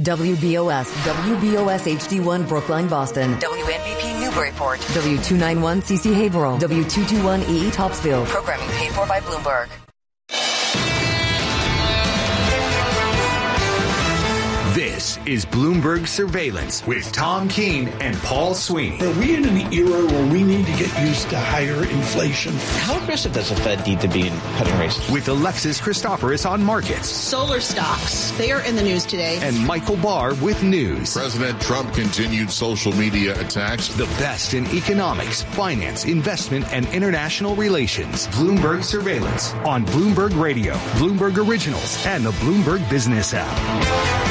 WBOS HD1 Brookline, Boston. WNBP Newburyport. W291 CC Haverhill. W221 EE Topsfield. Programming paid for by Bloomberg. This is Bloomberg Surveillance with Tom Keene and Paul Sweeney. Are we in an era where we need to get used to higher inflation? How aggressive does the Fed need to be in cutting rates? With Alexis Christoforous on markets. Solar stocks, they are in the news today. And Michael Barr with news. President Trump continued social media attacks. The best in economics, finance, investment, and international relations. Bloomberg Surveillance on Bloomberg Radio, Bloomberg Originals, and the Bloomberg Business app.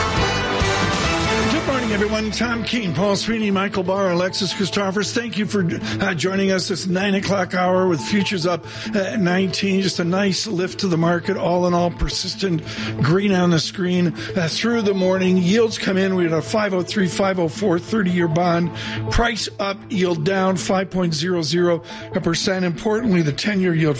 Good morning, everyone. Tom Keene, Paul Sweeney, Michael Barr, Alexis Christoforous. Thank you for joining us this 9 o'clock hour with futures up at 19. Just a nice lift to the market. All in all, persistent green on the screen through the morning. Yields come in. We had a 503, 504 30-year bond. Price up, yield down 5.00%. Importantly, the 10-year yield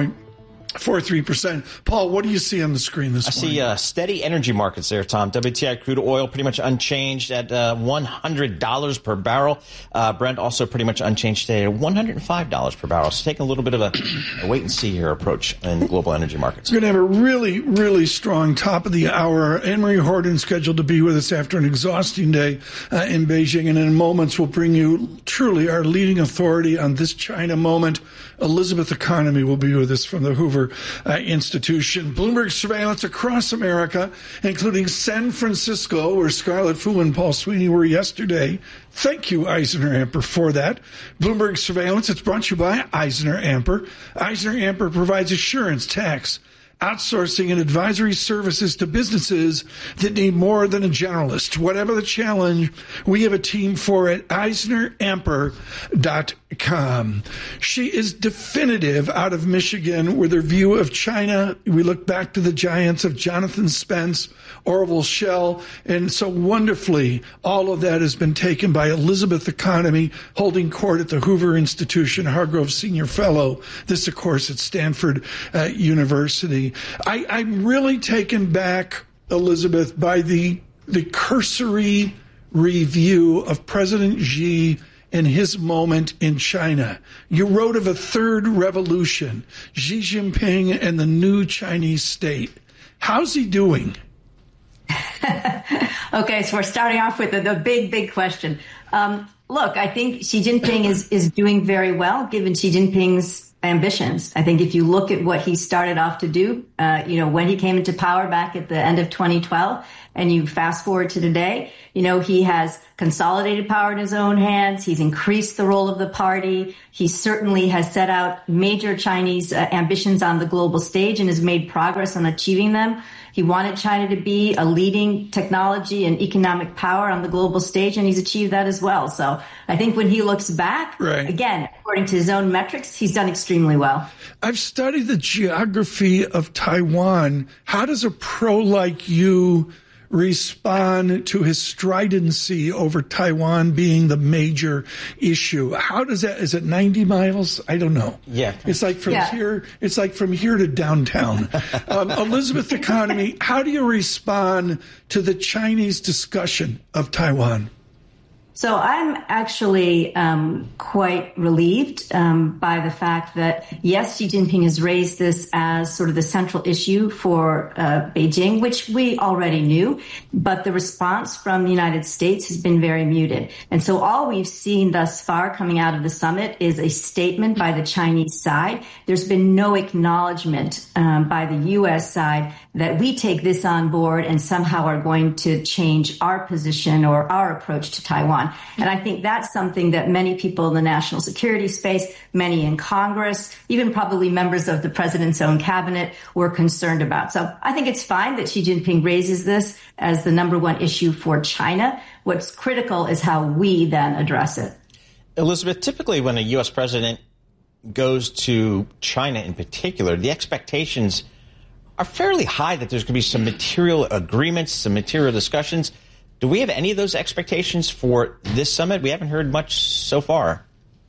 4.43%. Paul, what do you see on the screen this morning? I see steady energy markets there, Tom. WTI crude oil pretty much unchanged at $100 per barrel. Brent also pretty much unchanged today at $105 per barrel. So taking a little bit of a wait-and-see here approach in global energy markets. We're going to have a really, really strong top of the hour. Anne-Marie Horton scheduled to be with us after an exhausting day in Beijing. And in moments, we'll bring you truly our leading authority on this China moment. Elizabeth Economy will be with us from the Hoover Institution. Bloomberg Surveillance across America, including San Francisco, where Scarlett Fu and Paul Sweeney were yesterday. Thank you, Eisner-Amper, for that. Bloomberg Surveillance, it's brought to you by Eisner-Amper. Eisner-Amper provides assurance, tax, outsourcing, and advisory services to businesses that need more than a generalist. Whatever the challenge, we have a team for it. EisnerAmper.com. She is definitive out of Michigan with her view of China. We look back to the giants of Jonathan Spence, Orville Schell, and so wonderfully, all of that has been taken by Elizabeth Economy, holding court at the Hoover Institution, Hargrove Senior Fellow. This, of course, at Stanford University. I'm really taken back, Elizabeth, by the cursory review of President Xi and his moment in China. You wrote of a third revolution, Xi Jinping and the new Chinese state. How's he doing? Okay, so we're starting off with the big question. Look, I think Xi Jinping is doing very well, given Xi Jinping's ambitions. I think if you look at what he started off to do, when he came into power back at the end of 2012, and you fast forward to today, he has consolidated power in his own hands. He's increased the role of the party. He certainly has set out major Chinese ambitions on the global stage and has made progress on achieving them. He wanted China to be a leading technology and economic power on the global stage, and he's achieved that as well. So I think when he looks back, again, according to his own metrics, he's done extremely well. I've studied the geography of Taiwan. How does a pro like you respond to his stridency over Taiwan being the major issue? How does that, is it 90 miles? I don't know. Yeah. It's like from here to downtown. Elizabeth Economy, how do you respond to the Chinese discussion of Taiwan? So I'm actually quite relieved by the fact that, yes, Xi Jinping has raised this as sort of the central issue for Beijing, which we already knew, but the response from the United States has been very muted. And so all we've seen thus far coming out of the summit is a statement by the Chinese side. There's been no acknowledgement by the U.S. side that we take this on board and somehow are going to change our position or our approach to Taiwan. And I think that's something that many people in the national security space, many in Congress, even probably members of the president's own cabinet were concerned about. So I think it's fine that Xi Jinping raises this as the number one issue for China. What's critical is how we then address it. Elizabeth, typically when a U.S. president goes to China in particular, the expectations are fairly high that there's going to be some material agreements, some material discussions. Do we have any of those expectations for this summit? We haven't heard much so far.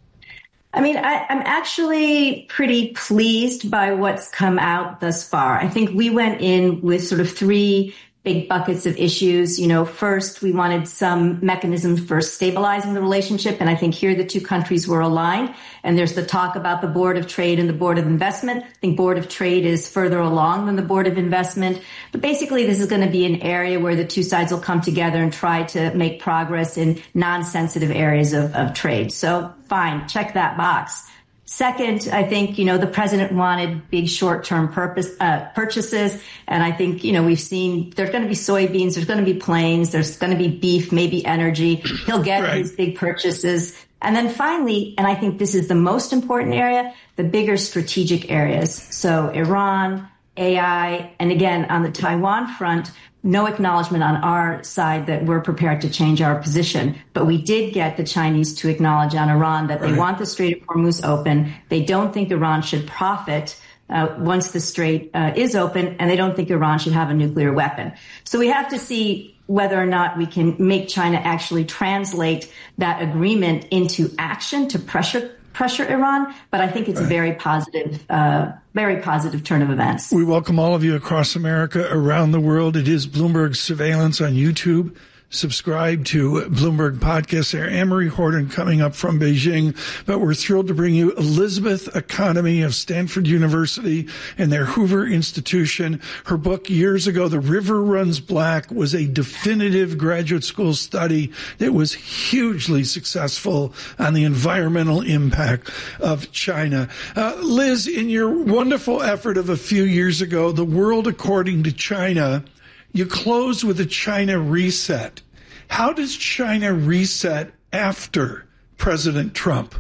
I mean, I'm actually pretty pleased by what's come out thus far. I think we went in with sort of three big buckets of issues. First, we wanted some mechanisms for stabilizing the relationship. And I think here the two countries were aligned. And there's the talk about the Board of Trade and the Board of Investment. I think Board of Trade is further along than the Board of Investment. But basically, this is going to be an area where the two sides will come together and try to make progress in non-sensitive areas of trade. So fine, check that box. Second, I think, the president wanted big short-term purchases. And I think, we've seen there's going to be soybeans, there's going to be planes, there's going to be beef, maybe energy. He'll get his big purchases. And then finally, and I think this is the most important area, the bigger strategic areas. So Iran, AI, and again, on the Taiwan front, no acknowledgement on our side that we're prepared to change our position. But we did get the Chinese to acknowledge on Iran that they want the Strait of Hormuz open. They don't think Iran should profit once the strait is open, and they don't think Iran should have a nuclear weapon. So we have to see whether or not we can make China actually translate that agreement into action to pressure Iran, but I think it's a very positive turn of events. We welcome all of you across America, around the world. It is Bloomberg Surveillance on YouTube. Subscribe to Bloomberg Podcast there. Anne-Marie Horton coming up from Beijing. But we're thrilled to bring you Elizabeth Economy of Stanford University and their Hoover Institution. Her book years ago, The River Runs Black, was a definitive graduate school study that was hugely successful on the environmental impact of China. Liz, in your wonderful effort of a few years ago, The World According to China, you close with a China reset. How does China reset after President Trump?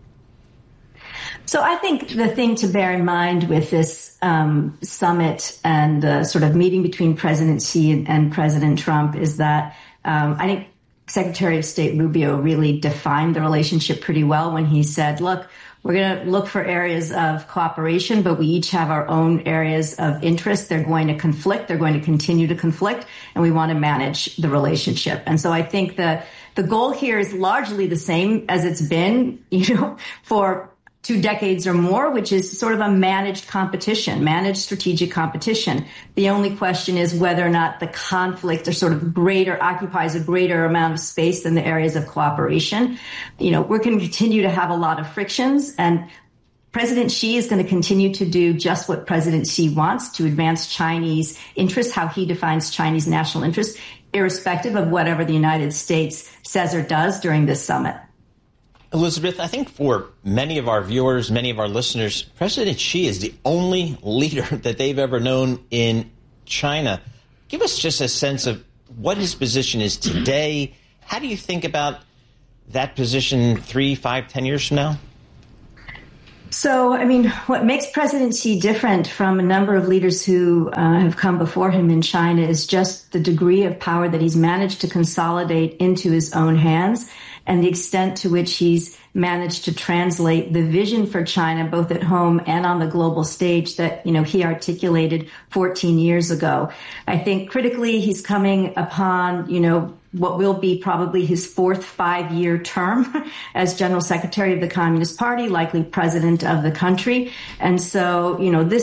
So I think the thing to bear in mind with this summit and the sort of meeting between President Xi and President Trump is that I think Secretary of State Rubio really defined the relationship pretty well when he said, look, we're going to look for areas of cooperation, but we each have our own areas of interest. They're going to conflict. They're going to continue to conflict, and we want to manage the relationship. And so I think the goal here is largely the same as it's been, for 2 decades or more, which is sort of a managed competition, managed strategic competition. The only question is whether or not the conflict occupies a greater amount of space than the areas of cooperation. We're going to continue to have a lot of frictions, and President Xi is going to continue to do just what President Xi wants, to advance Chinese interests, how he defines Chinese national interests, irrespective of whatever the United States says or does during this summit. Elizabeth, I think for many of our viewers, many of our listeners, President Xi is the only leader that they've ever known in China. Give us just a sense of what his position is today. How do you think about that position 3, 5, 10 years from now? So, what makes President Xi different from a number of leaders who have come before him in China is just the degree of power that he's managed to consolidate into his own hands, and the extent to which he's managed to translate the vision for China, both at home and on the global stage, that, he articulated 14 years ago. I think critically he's coming upon, what will be probably his 4th 5-year term as General Secretary of the Communist Party, likely president of the country. And so,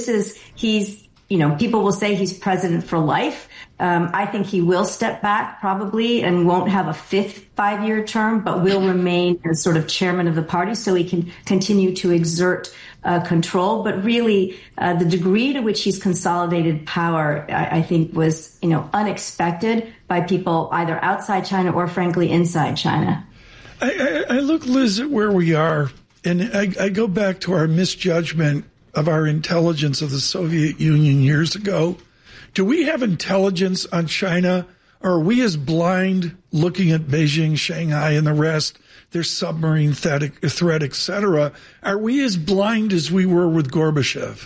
people will say he's president for life. I think he will step back probably and won't have a 5th 5-year term, but will remain as sort of chairman of the party so he can continue to exert control. But really, the degree to which he's consolidated power, I think, was, unexpected by people either outside China or, frankly, inside China. I look, Liz, at where we are, and I go back to our misjudgment of our intelligence of the Soviet Union years ago. Do we have intelligence on China, or are we as blind looking at Beijing, Shanghai, and the rest, their submarine threat, et cetera? Are we as blind as we were with Gorbachev?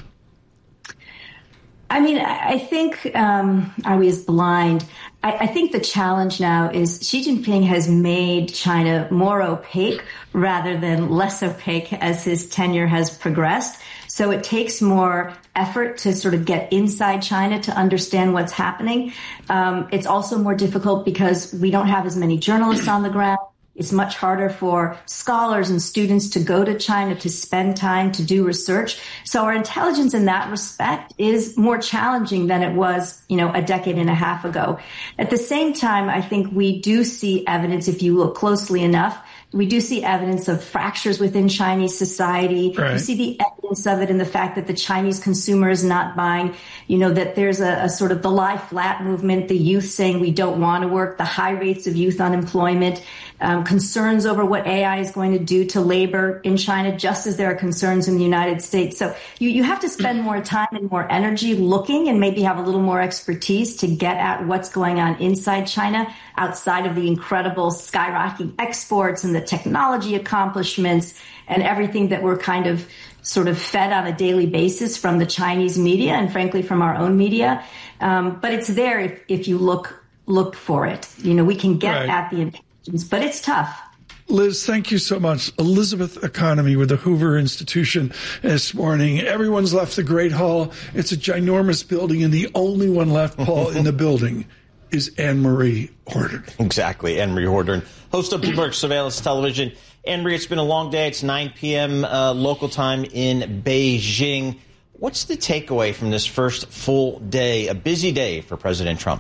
I think, are we as blind? I think the challenge now is Xi Jinping has made China more opaque rather than less opaque as his tenure has progressed. So it takes more effort to sort of get inside China to understand what's happening. It's also more difficult because we don't have as many journalists on the ground. It's much harder for scholars and students to go to China to spend time to do research. So our intelligence in that respect is more challenging than it was, a decade and a half ago. At the same time, I think we do see evidence, if you look closely enough, we do see evidence of fractures within Chinese society. Right. You see the evidence of it in the fact that the Chinese consumer is not buying, that there's a sort of the lie flat movement, the youth saying we don't want to work, the high rates of youth unemployment, concerns over what AI is going to do to labor in China, just as there are concerns in the United States. So you have to spend more time and more energy looking and maybe have a little more expertise to get at what's going on inside China, outside of the incredible skyrocketing exports and the technology accomplishments and everything that we're kind of sort of fed on a daily basis from the Chinese media and frankly from our own media. But it's there if you look for it. We can get at the intelligence, but it's tough. Liz, thank you so much. Elizabeth Economy with the Hoover Institution this morning. Everyone's left the Great Hall. It's a ginormous building, and the only one left, Paul, in the building is Anne-Marie Horton. Exactly, Anne-Marie Horton, host of Bloomberg Surveillance Television. Anne-Marie, it's been a long day. It's 9 p.m. Local time in Beijing. What's the takeaway from this first full day, a busy day for President Trump?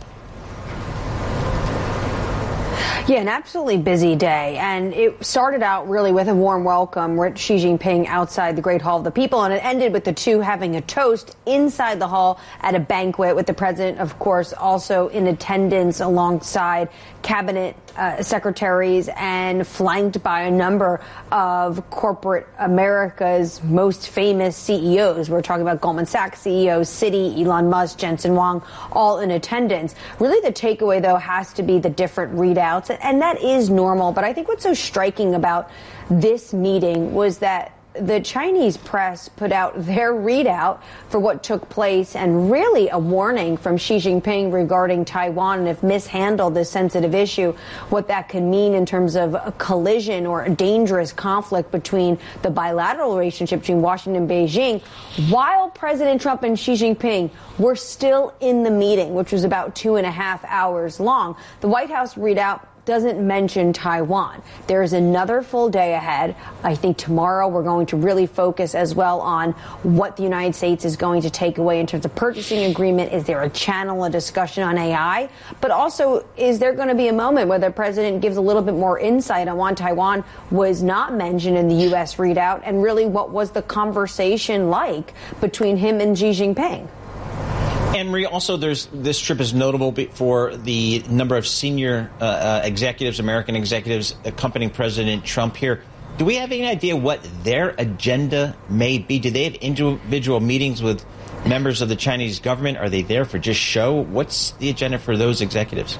Yeah, an absolutely busy day. And it started out really with a warm welcome with Xi Jinping outside the Great Hall of the People. And it ended with the two having a toast inside the hall at a banquet with the president, of course, also in attendance alongside cabinet secretaries and flanked by a number of corporate America's most famous CEOs. We're talking about Goldman Sachs CEO, Citi, Elon Musk, Jensen Huang, all in attendance. Really, the takeaway, though, has to be the different readouts. And that is normal. But I think what's so striking about this meeting was that the Chinese press put out their readout for what took place and really a warning from Xi Jinping regarding Taiwan and if mishandled this sensitive issue, what that can mean in terms of a collision or a dangerous conflict between the bilateral relationship between Washington and Beijing, while President Trump and Xi Jinping were still in the meeting, which was about 2.5 hours long. The White House readout doesn't mention Taiwan. There is another full day ahead. I think tomorrow we're going to really focus as well on what the United States is going to take away in terms of purchasing agreement. Is there a channel, a discussion on AI? But also, is there going to be a moment where the president gives a little bit more insight on why Taiwan was not mentioned in the U.S. readout and really what was the conversation like between him and Xi Jinping? Anne-Marie, also, this trip is notable for the number of senior executives, American executives, accompanying President Trump here. Do we have any idea what their agenda may be? Do they have individual meetings with members of the Chinese government? Are they there for just show? What's the agenda for those executives?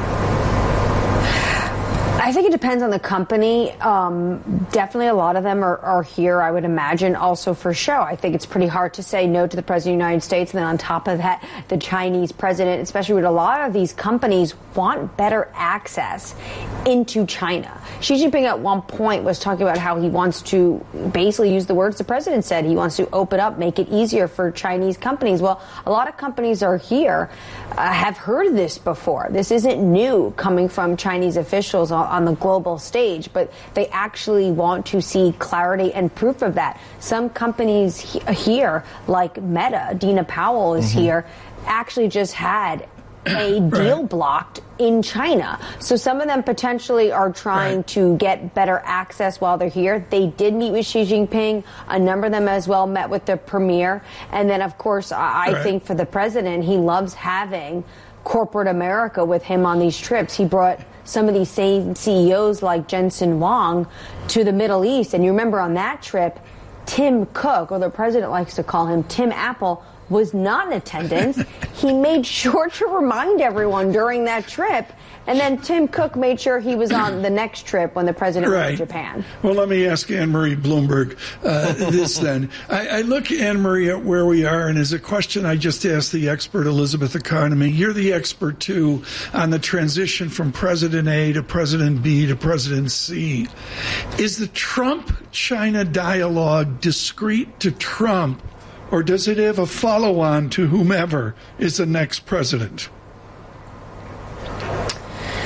I think it depends on the company. Definitely a lot of them are here, I would imagine, also for show. I think it's pretty hard to say no to the president of the United States. And then on top of that, the Chinese president, especially with a lot of these companies, want better access into China. Xi Jinping at one point was talking about how he wants to basically use the words the president said. He wants to open up, make it easier for Chinese companies. Well, a lot of companies are here, have heard this before. This isn't new coming from Chinese officials on the global stage, but they actually want to see clarity and proof of that. Some companies here, like Meta, Dina Powell is here, actually just had a deal blocked in China. So some of them potentially are trying to get better access while they're here. They did meet with Xi Jinping. A number of them as well met with the premier. And then, of course, I think for the president, he loves having corporate America with him on these trips. He brought some of these same CEOs like Jensen Huang to the Middle East. And you remember on that trip, Tim Cook, or the president likes to call him Tim Apple, was not in attendance. He made sure to remind everyone during that trip. And then Tim Cook made sure he was on the next trip when the president went to Japan. Well, let me ask Anne-Marie Bloomberg this then. I look, Anne-Marie, at where we are, and as a question I just asked the expert, Elizabeth Economy. You're the expert, too, on the transition from President A to President B to President C. Is the Trump-China dialogue discreet to Trump, or does it have a follow-on to whomever is the next president? I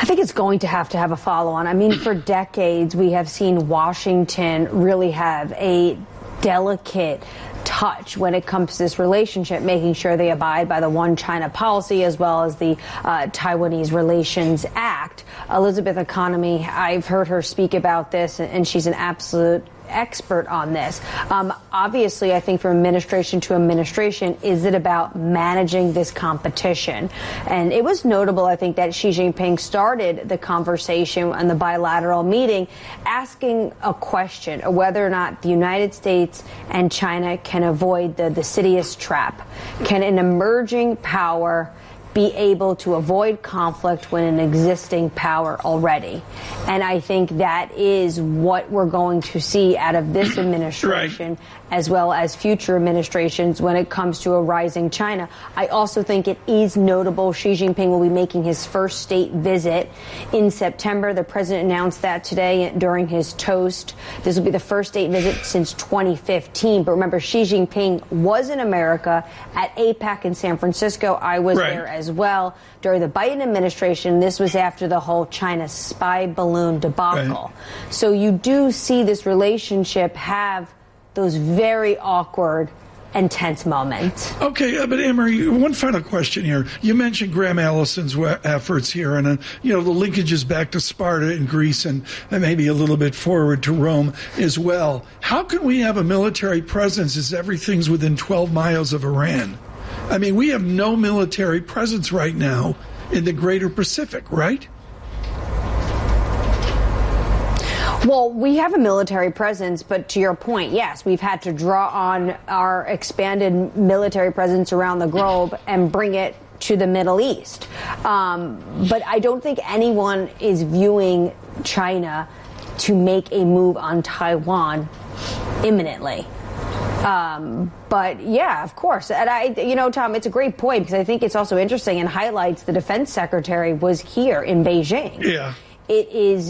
think it's going to have a follow-on. I mean, for decades, we have seen Washington really have a delicate touch when it comes to this relationship, making sure they abide by the One China policy as well as the Taiwanese Relations Act. Elizabeth Economy, I've heard her speak about this, and she's an absolute expert on this. Obviously, I think from administration to administration, is it about managing this competition? And it was notable, I think, that Xi Jinping started the conversation on the bilateral meeting asking a question of whether or not the United States and China can avoid the Sidious trap. Can an emerging power be able to avoid conflict when an existing power already? And I think that is what we're going to see out of this administration, as well as future administrations when it comes to a rising China. I also think it is notable Xi Jinping will be making his first state visit in September. The president announced that today during his toast. This will be the first state visit since 2015. But remember, Xi Jinping was in America at APEC in San Francisco. I was there as well during the Biden administration. This was after the whole China spy balloon debacle. So you do see this relationship have those very awkward and tense moments. Okay, but Anne-Marie, one final question here. You mentioned Graham Allison's efforts here and, the linkages back to Sparta in Greece and maybe a little bit forward to Rome as well. How can we have a military presence as everything's within 12 miles of Iran? I mean, we have no military presence right now in the greater Pacific, right? Well, we have a military presence, but to your point, yes, we've had to draw on our expanded military presence around the globe and bring it to the Middle East. But I don't think anyone is viewing China to make a move on Taiwan imminently. But yeah, of course. And Tom, it's a great point because I think it's also interesting and highlights the defense secretary was here in Beijing. Yeah. It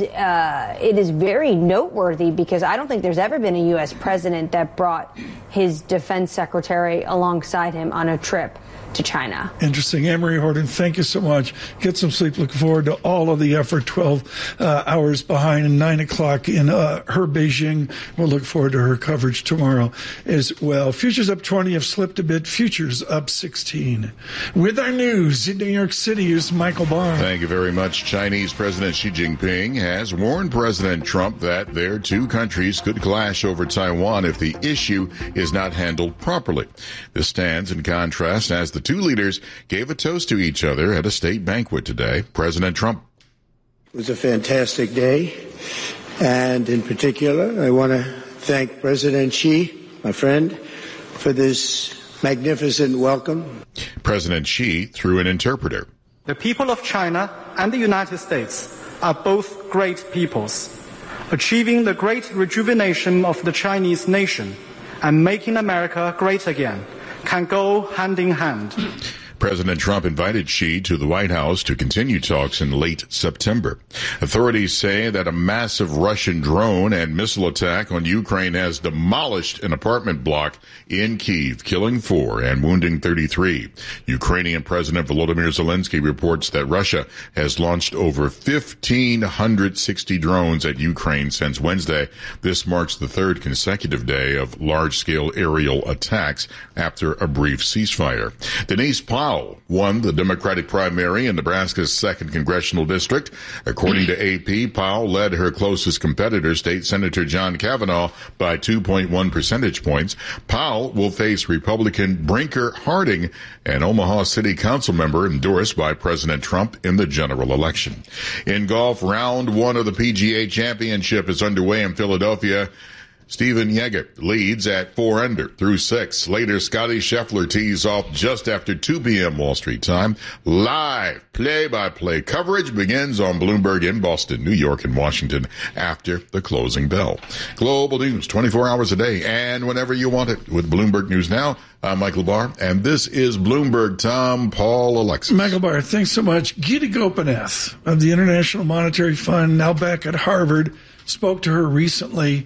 is very noteworthy because I don't think there's ever been a U.S. president that brought his defense secretary alongside him on a trip to China. Interesting. Anne-Marie Horton, thank you so much. Get some sleep. Looking forward to all of the effort. 12 hours behind and 9 o'clock in her Beijing. We'll look forward to her coverage tomorrow as well. Futures up 20 have slipped a bit. Futures up 16. With our news in New York City, here's Michael Barr. Thank you very much. Chinese President Xi Jinping has warned President Trump that their two countries could clash over Taiwan if the issue is not handled properly. This stands in contrast as the two leaders gave a toast to each other at a state banquet today. President Trump. It was a fantastic day. And in particular, I want to thank President Xi, my friend, for this magnificent welcome. President Xi through an interpreter. The people of China and the United States are both great peoples. Achieving the great rejuvenation of the Chinese nation and making America great again can go hand in hand. President Trump invited Xi to the White House to continue talks in late September. Authorities say that a massive Russian drone and missile attack on Ukraine has demolished an apartment block in Kyiv, killing 4 and wounding 33. Ukrainian President Volodymyr Zelensky reports that Russia has launched over 1,560 drones at Ukraine since Wednesday. This marks the third consecutive day of large-scale aerial attacks after a brief ceasefire. Denise Powell won the Democratic primary in Nebraska's 2nd Congressional District. According to AP, Powell led her closest competitor, State Senator John Kavanaugh, by 2.1 percentage points. Powell will face Republican Brinker Harding, an Omaha City Council member endorsed by President Trump in the general election. In golf, round 1 of the PGA Championship is underway in Philadelphia. Stephen Yeager leads at 4 under through 6. Later, Scotty Scheffler tees off just after 2 p.m. Wall Street time. Live play-by-play coverage begins on Bloomberg in Boston, New York, and Washington after the closing bell. Global news 24 hours a day and whenever you want it with Bloomberg News Now. I'm Michael Barr, and this is Bloomberg. Tom, Paul, Alexis. Michael Barr, thanks so much. Gita Gopinath of the International Monetary Fund, now back at Harvard, spoke to her recently.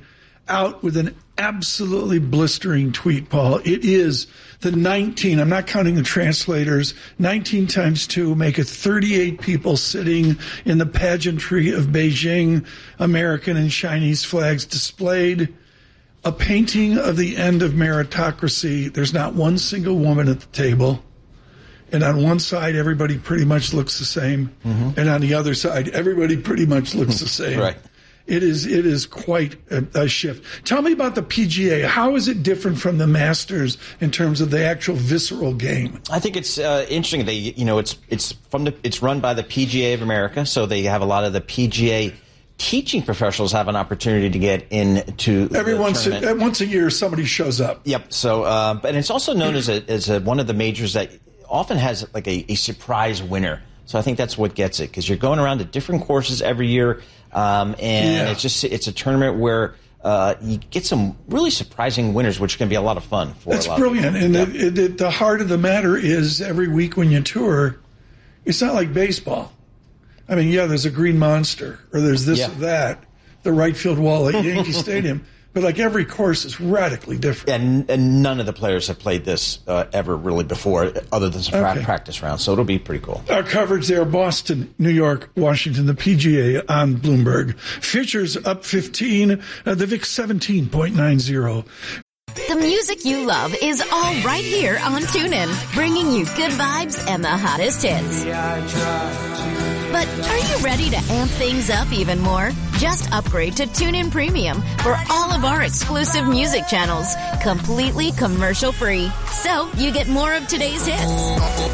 out with an absolutely blistering tweet, Paul. It is the 19, I'm not counting the translators, 19 times 2 make it 38 people sitting in the pageantry of Beijing, American and Chinese flags displayed. A painting of the end of meritocracy. There's not one single woman at the table. And on one side, everybody pretty much looks the same. Mm-hmm. And on the other side, everybody pretty much looks the same. Right. It is quite a shift. Tell me about the PGA. How is it different from the Masters in terms of the actual visceral game? I think it's interesting. It's run by the PGA of America, so they have a lot of the PGA teaching professionals have an opportunity to get into once a year somebody shows up. Yep. So, and it's also known as one of the majors that often has like a surprise winner. So I think that's what gets it, because you're going around to different courses every year, it's a tournament where you get some really surprising winners, which can be a lot of fun for. That's brilliant. And the heart of the matter is every week when you tour, it's not like baseball. I mean, there's a green monster, or there's this or that, the right field wall at Yankee Stadium. But like every course is radically different. And none of the players have played this ever really before, other than some practice rounds. So it'll be pretty cool. Our coverage there, Boston, New York, Washington, the PGA on Bloomberg. Futures up 15, the VIX 17.90. The music you love is all right here on TuneIn, bringing you good vibes and the hottest hits. But are you ready to amp things up even more? Just upgrade to TuneIn Premium for all of our exclusive music channels, completely commercial-free. So you get more of today's hits,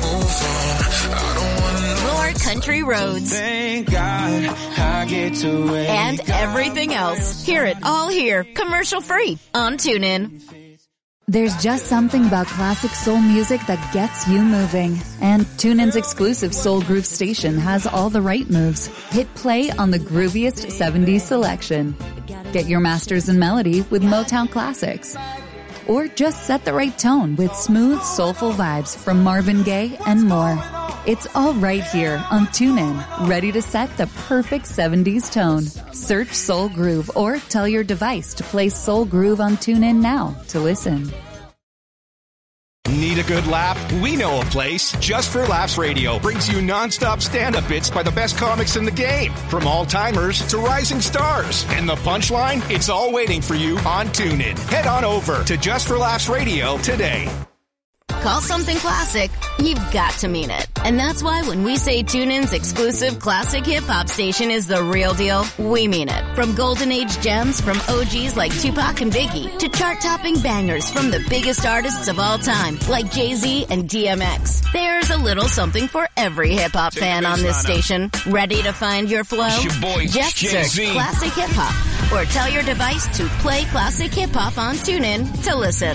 more country roads, thank God I get to and everything else. Hear it all here, commercial-free on TuneIn. There's just something about classic soul music that gets you moving. And TuneIn's exclusive Soul Groove station has all the right moves. Hit play on the grooviest 70s selection. Get your masters in melody with Motown classics. Or just set the right tone with smooth, soulful vibes from Marvin Gaye and more. It's all right here on TuneIn, ready to set the perfect 70s tone. Search Soul Groove or tell your device to play Soul Groove on TuneIn now to listen. Need a good laugh? We know a place. Just for Laughs Radio brings you nonstop stand-up bits by the best comics in the game, from all-timers to rising stars. And the punchline? It's all waiting for you on TuneIn. Head on over to Just for Laughs Radio today. Call something classic, you've got to mean it. And that's why when we say TuneIn's exclusive classic hip-hop station is the real deal, we mean it. From golden age gems from OGs like Tupac and Biggie, to chart-topping bangers from the biggest artists of all time, like Jay-Z and DMX. There's a little something for every hip-hop fan on this station. Ready to find your flow? Just search Classic Hip-Hop, or tell your device to play Classic Hip-Hop on TuneIn to listen.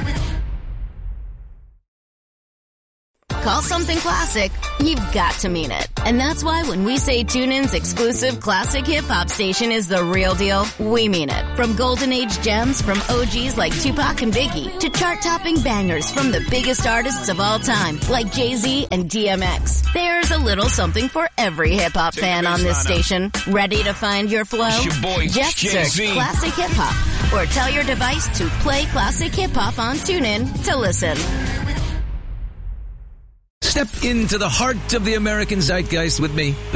Call something classic, you've got to mean it. And that's why when we say TuneIn's exclusive classic hip-hop station is the real deal, we mean it. From golden age gems from OGs like Tupac and Biggie, to chart-topping bangers from the biggest artists of all time, like Jay-Z and DMX. There's a little something for every hip-hop fan on this station. Ready to find your flow? Just search Classic Hip-Hop, or tell your device to play Classic Hip-Hop on TuneIn to listen. Step into the heart of the American zeitgeist with me.